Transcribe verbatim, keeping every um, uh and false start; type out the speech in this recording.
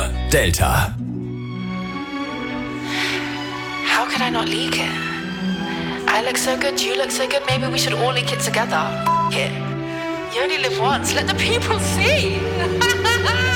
vier Delta. How could I not leak it? I look so good, you look so good, maybe we should all leak it together. F- it. You only live once, let the people see.